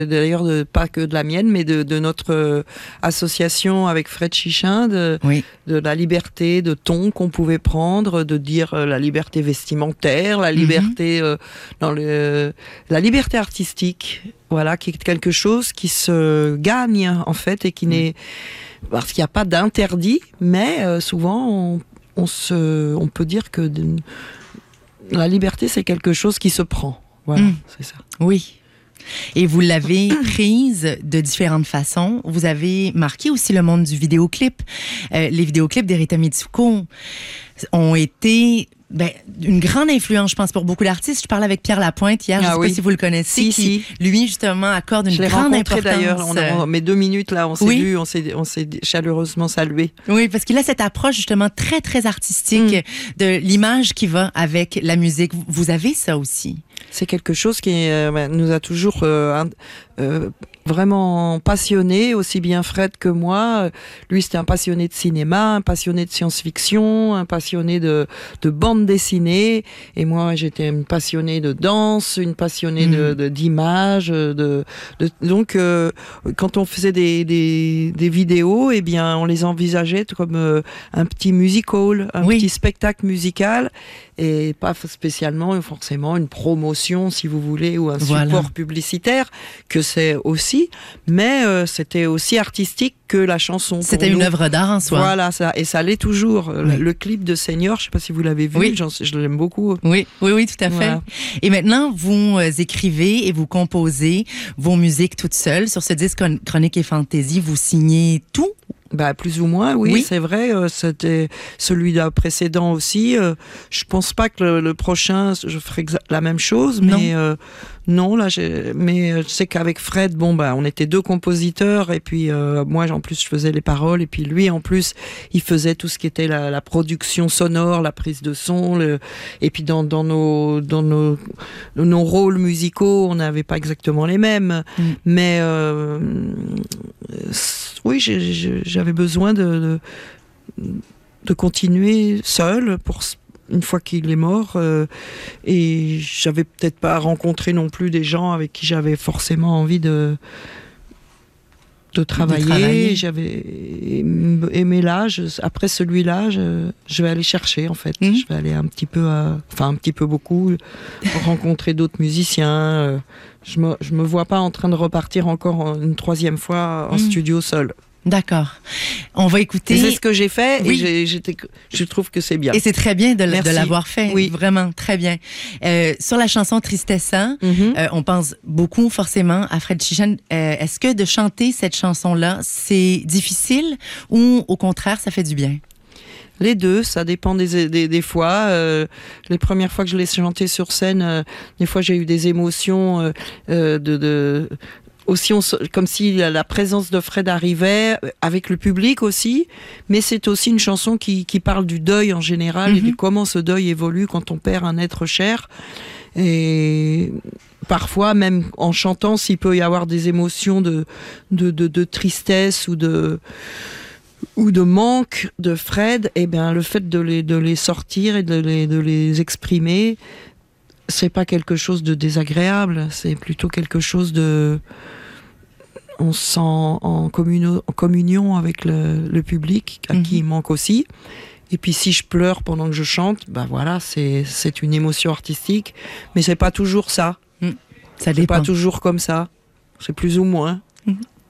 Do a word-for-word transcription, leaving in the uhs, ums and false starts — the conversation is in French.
D'ailleurs, de, pas que de la mienne, mais de, de notre euh, association avec Fred Chichin, de, oui. de la liberté de ton qu'on pouvait prendre, de dire euh, la liberté vestimentaire, la liberté, mm-hmm. euh, dans le, la liberté artistique, voilà, qui est quelque chose qui se gagne en fait et qui mm. n'est, parce qu'il n'y a pas d'interdit, mais euh, souvent on, on se, on peut dire que de, la liberté c'est quelque chose qui se prend, voilà, mm. c'est ça. Oui. Et vous l'avez prise de différentes façons. Vous avez marqué aussi le monde du vidéoclip. Euh, les vidéoclips d'Erita Mitsuko ont été ben, une grande influence, je pense, pour beaucoup d'artistes. Je parlais avec Pierre Lapointe hier, ah, je ne sais oui. pas si vous le connaissez, si, qui, si. lui, justement, accorde une je grande importance. D'ailleurs, on a, on, mes deux minutes, là, on s'est oui. vu, on s'est, on s'est chaleureusement salué. Oui, parce qu'il a cette approche, justement, très, très artistique mm. de l'image qui va avec la musique. Vous avez ça aussi? C'est quelque chose qui euh, nous a toujours euh, euh, vraiment passionnés, aussi bien Fred que moi. Lui, c'était un passionné de cinéma, un passionné de science-fiction, un passionné de, de bande dessinée. Et moi, j'étais une passionnée de danse, une passionnée mmh. de, de, d'images. De, de, donc, euh, quand on faisait des, des, des vidéos, eh bien, on les envisageait comme euh, un petit musical, un oui. petit spectacle musical. Et pas spécialement, forcément, une promotion, si vous voulez, ou un voilà. support publicitaire, que c'est aussi, mais euh, c'était aussi artistique que la chanson. C'était une œuvre d'art en soi. Voilà, ça, et ça l'est toujours. Oui. Le, le clip de Senior, je ne sais pas si vous l'avez vu, oui. je l'aime beaucoup. Oui, oui, oui, tout à fait. Voilà. Et maintenant, vous euh, écrivez et vous composez vos musiques toutes seules. Sur ce disque Chronique et Fantaisie, vous signez tout? Bah, plus ou moins, oui, oui. c'est vrai. Euh, c'était celui-là précédent aussi. Euh, je pense pas que le, le prochain, je ferai exa- la même chose, non. mais euh, non, là, j'ai, mais je sais qu'avec Fred, bon, bah, on était deux compositeurs, et puis euh, moi, en plus, je faisais les paroles, et puis lui, en plus, il faisait tout ce qui était la, la production sonore, la prise de son, le, et puis dans, dans nos, dans nos, nos rôles musicaux, on n'avait pas exactement les mêmes, mm. mais euh, oui, j'ai, j'ai, j'avais besoin de, de, de continuer seul pour, une fois qu'il est mort, euh, et j'avais peut-être pas rencontré non plus des gens avec qui j'avais forcément envie de, de travailler. De travailler. J'avais aimé là, je, après celui-là, je, je vais aller chercher en fait. Mmh. Je vais aller un petit peu, à, enfin un petit peu beaucoup, rencontrer d'autres musiciens. Euh, je me, je me vois pas en train de repartir encore une troisième fois en mmh. studio seul. D'accord. On va écouter. Et c'est ce que j'ai fait, oui. et j'ai, j'étais, je trouve que c'est bien. Et c'est très bien de, de l'avoir fait. Oui. Vraiment, très bien. Euh, sur la chanson Tristessa, mm-hmm. euh, on pense beaucoup forcément à Fred Chichin. Euh, est-ce que de chanter cette chanson-là, c'est difficile ou au contraire, ça fait du bien? Les deux, ça dépend des, des, des fois. Euh, les premières fois que je l'ai chanté sur scène, euh, des fois j'ai eu des émotions euh, euh, de... de aussi, on, comme si la présence de Fred arrivait avec le public aussi, mais c'est aussi une chanson qui, qui parle du deuil en général, mm-hmm. et de comment ce deuil évolue quand on perd un être cher. Et parfois, même en chantant, s'il peut y avoir des émotions de, de, de, de tristesse ou de, ou de manque de Fred, eh bien, le fait de les, de les sortir et de les, de les exprimer, c'est pas quelque chose de désagréable, c'est plutôt quelque chose de... On se sent en, communo, en communion avec le, le public, à mm-hmm. qui il manque aussi. Et puis si je pleure pendant que je chante, ben voilà, c'est, c'est une émotion artistique, mais c'est pas toujours ça. Mm. Ça c'est dépend. pas toujours comme ça. C'est plus ou moins. Mm-hmm.